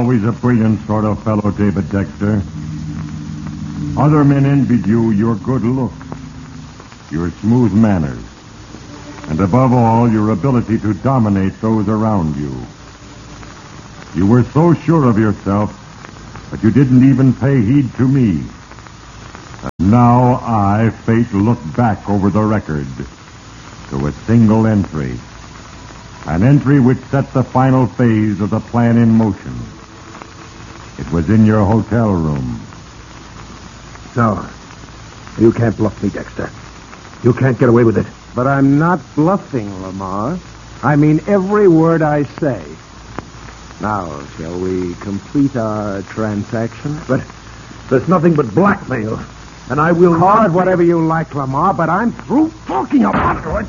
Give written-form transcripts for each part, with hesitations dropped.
always a brilliant sort of fellow, David Dexter. Other men envied you your good looks, your smooth manners, and above all, your ability to dominate those around you. You were so sure of yourself that you didn't even pay heed to me. And now I, fate, look back over the record to a single entry. An entry which set the final phase of the plan in motion. It was in your hotel room. No. You can't bluff me, Dexter. You can't get away with it. But I'm not bluffing, Lamar. I mean every word I say. Now, shall we complete our transaction? But there's nothing but blackmail. And I will Call it whatever you like, Lamar, but I'm through talking about it.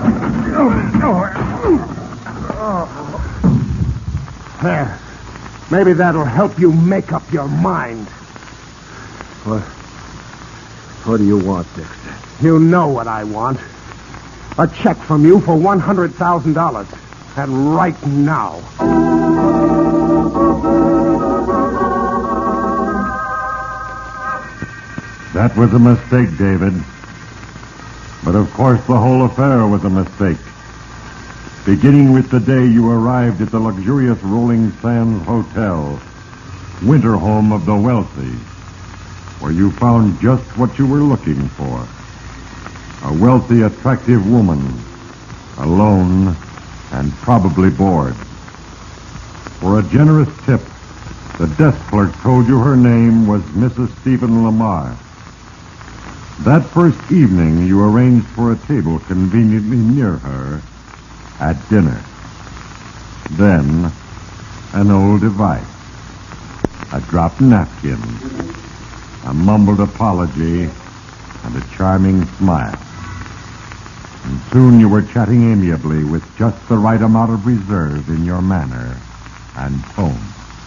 There. Maybe that'll help you make up your mind. What do you want, Dexter? You know what I want. A check from you for $100,000. And right now. That was a mistake, David. But of course the whole affair was a mistake. Beginning with the day you arrived at the luxurious Rolling Sands Hotel, winter home of the wealthy, where you found just what you were looking for. A wealthy, attractive woman, alone and probably bored. For a generous tip, the desk clerk told you her name was Mrs. Stephen Lamar. That first evening, you arranged for a table conveniently near her at dinner. Then, an old device, a dropped napkin, a mumbled apology, and a charming smile. And soon you were chatting amiably with just the right amount of reserve in your manner and tone.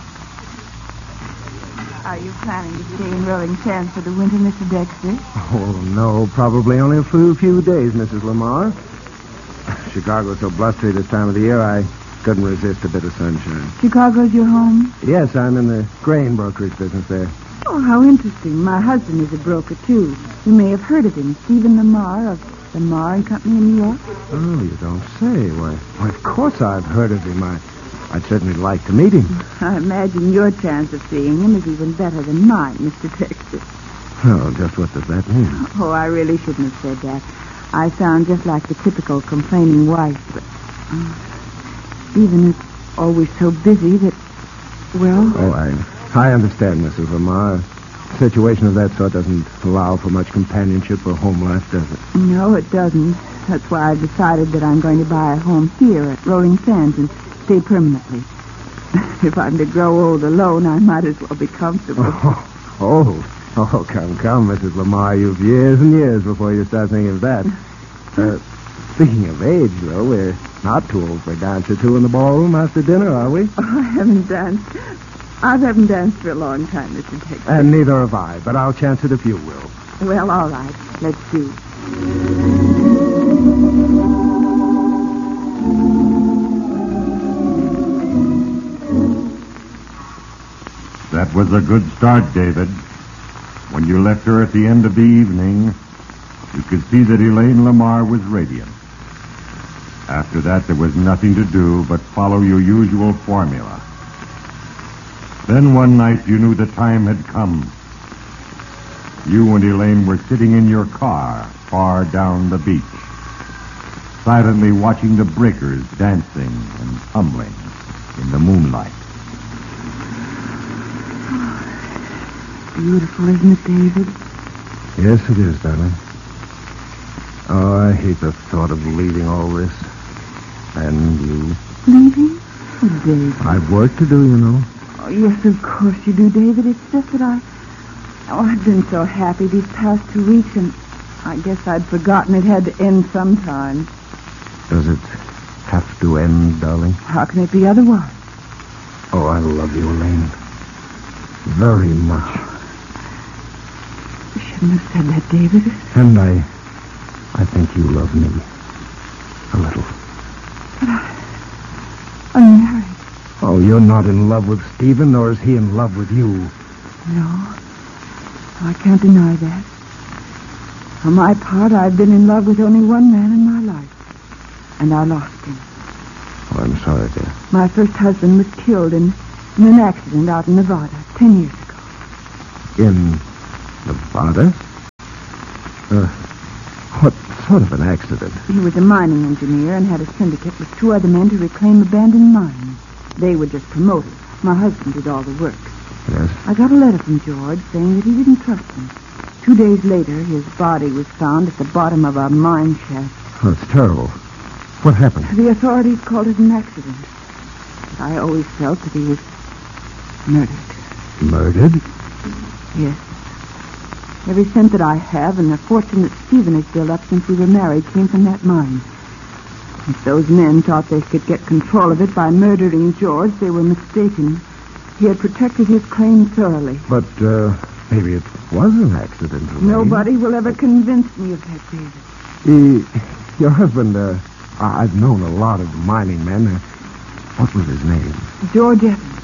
Are you planning to stay in Rolling Sands for the winter, Mr. Dexter? Oh, no, probably only a few days, Mrs. Lamar. Chicago's so blustery this time of the year, I couldn't resist a bit of sunshine. Chicago's your home? Yes, I'm in the grain brokerage business there. Oh, how interesting. My husband is a broker, too. You may have heard of him, Stephen Lamar of Lamar and Company in New York. Oh, you don't say. Why, of course I've heard of him. I'd certainly like to meet him. I imagine your chance of seeing him is even better than mine, Mr. Dexter. Oh, just what does that mean? Oh, I really shouldn't have said that. I sound just like the typical complaining wife, but Stephen is always so busy that, well... Oh, I understand, Mrs. Lamar. A situation of that sort doesn't allow for much companionship or home life, does it? No, it doesn't. That's why I've decided that I'm going to buy a home here at Rolling Sands and stay permanently. If I'm to grow old alone, I might as well be comfortable. Oh, come, Mrs. Lamar. You've years and years before you start thinking of that. Speaking of age, though, we're not too old for a dance or two in the ballroom after dinner, are we? Oh, I haven't danced. I haven't danced for a long time, Mr. Dexter. And neither have I, but I'll chance it if you will. Well, all right. Let's do. That was a good start, David. When you left her at the end of the evening, you could see that Elaine Lamar was radiant. After that, there was nothing to do but follow your usual formula. Then one night, you knew the time had come. You and Elaine were sitting in your car far down the beach, silently watching the breakers dancing and tumbling in the moonlight. Beautiful, isn't it, David? Yes, it is, darling. Oh, I hate the thought of leaving all this. And you. Leaving? Oh, David. I've work to do, you know. Oh, yes, of course you do, David. It's just that I've been so happy these past 2 weeks, and I guess I'd forgotten it had to end sometime. Does it have to end, darling? How can it be otherwise? Oh, I love you, Elaine. Very much. You shouldn't have said that, David. And I think you love me. A little. But I'm married. Oh, you're not in love with Stephen, nor is he in love with you. No, I can't deny that. For my part, I've been in love with only one man in my life, and I lost him. Oh, I'm sorry, dear. My first husband was killed in an accident out in Nevada 10 years ago. In Nevada? What sort of an accident? He was a mining engineer and had a syndicate with 2 other men to reclaim abandoned mines. They were just promoters. My husband did all the work. Yes? I got a letter from George saying that he didn't trust him. 2 days later, his body was found at the bottom of a mine shaft. Oh, it's terrible. What happened? The authorities called it an accident. But I always felt that he was murdered. Murdered? Yes. Every cent that I have and the fortune that Stephen has built up since we were married came from that mine. If those men thought they could get control of it by murdering George, they were mistaken. He had protected his claim thoroughly. But, maybe it was an accident. Elaine. Nobody will ever convince me of that, David. Your husband, I've known a lot of mining men. What was his name? George Evans.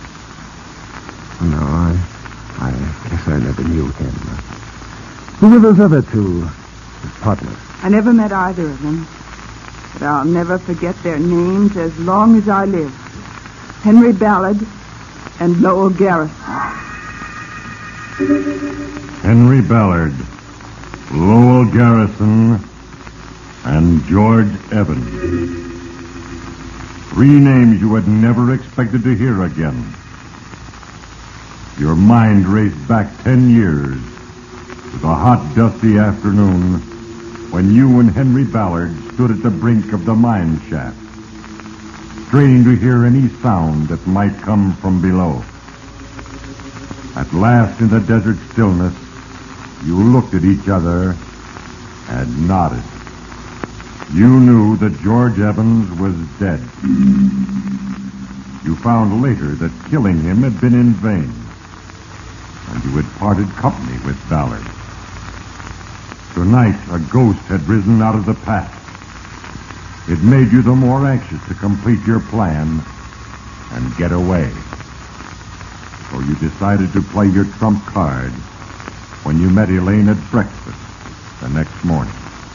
No, I guess I never knew him. Who were those other 2, his partners? I never met either of them. But I'll never forget their names as long as I live. Henry Ballard and Lowell Garrison. Henry Ballard, Lowell Garrison, and George Evans. 3 names you had never expected to hear again. Your mind raced back 10 years to the hot, dusty afternoon when you and Henry Ballard stood at the brink of the mine shaft, straining to hear any sound that might come from below. At last, in the desert stillness, you looked at each other and nodded. You knew that George Evans was dead. You found later that killing him had been in vain, and you had parted company with Ballard. Tonight, a ghost had risen out of the past. It made you the more anxious to complete your plan and get away. So you decided to play your trump card when you met Elaine at breakfast the next morning.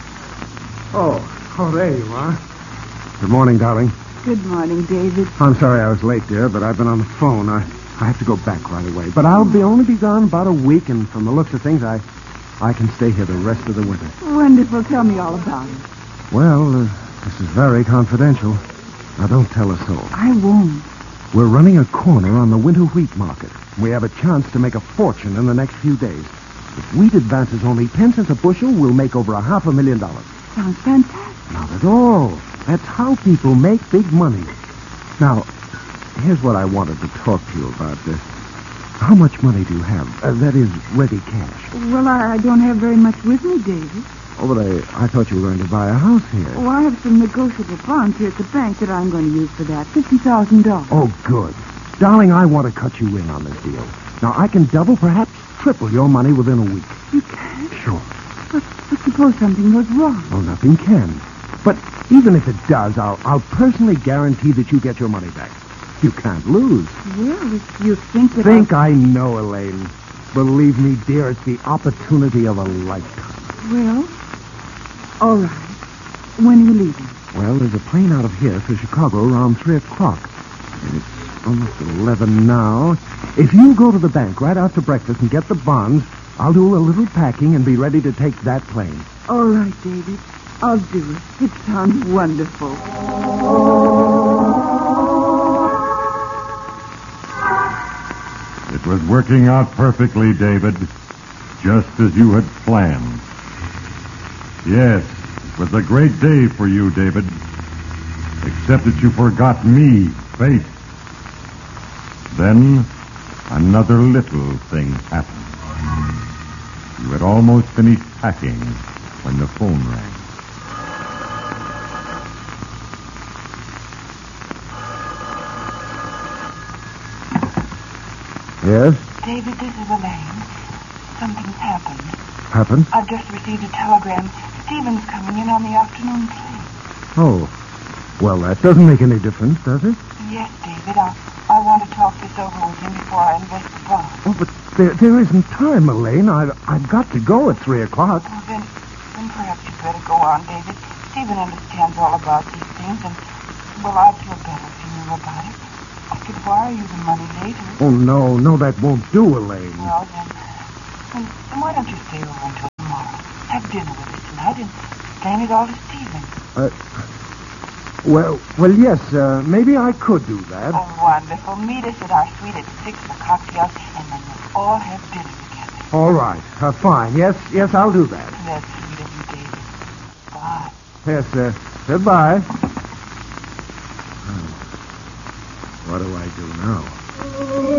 Oh, there you are. Good morning, darling. Good morning, David. I'm sorry I was late, dear, but I've been on the phone. I have to go back right away. But I'll only be gone about a week, and from the looks of things, I can stay here the rest of the winter. Wonderful. Tell me all about it. Well, this is very confidential. Now, don't tell us so. I won't. We're running a corner on the winter wheat market. We have a chance to make a fortune in the next few days. If wheat advances only 10 cents a bushel, we'll make over $500,000. Sounds fantastic. Not at all. That's how people make big money. Now, here's what I wanted to talk to you about. How much money do you have? That is, ready cash. Well, I don't have very much with me, David. Oh, but I thought you were going to buy a house here. Oh, I have some negotiable bonds here at the bank that I'm going to use for that. $50,000. Oh, good. Darling, I want to cut you in on this deal. Now, I can double, perhaps triple your money within a week. You can? Sure. But suppose something goes wrong. Oh, nothing can. But even if it does, I'll personally guarantee that you get your money back. You can't lose. Well, if you think that I know, Elaine. Believe me, dear, it's the opportunity of a lifetime. Well, all right. When are you leaving? Well, there's a plane out of here for Chicago around 3 o'clock. And it's almost 11 now. If you go to the bank right after breakfast and get the bonds, I'll do a little packing and be ready to take that plane. All right, David. I'll do it. It sounds wonderful. It was working out perfectly, David, just as you had planned. Yes, it was a great day for you, David, except that you forgot me, Faith. Then, another little thing happened. You had almost finished packing when the phone rang. Yes? David, this is Elaine. Something's happened. Happened? I've just received a telegram. Stephen's coming in on the afternoon plane. Oh. Well, that doesn't make any difference, does it? Yes. Yes, David. I want to talk this over with him before I invest the bond. Oh, but there isn't time, Elaine. I've got to go at 3 o'clock. Well, then perhaps you'd better go on, David. Stephen understands all about these things, and, well, I'd feel better if you knew about it. I could wire you the money later. Oh, no, that won't do, Elaine. Well, then why don't you stay over until tomorrow? Have dinner with us tonight and explain it all to Stephen. Well, yes, maybe I could do that. Oh, wonderful. Meet us at our suite at 6 for cocktails, and then we'll all have dinner together. All right, fine. Yes, I'll do that. That's sweet of you, David. Bye. Yes, goodbye. What do I do now?